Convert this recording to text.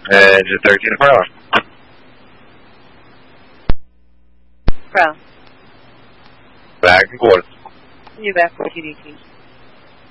Engine 13 per hour. Crown. Back and quarters. You're back for TDT.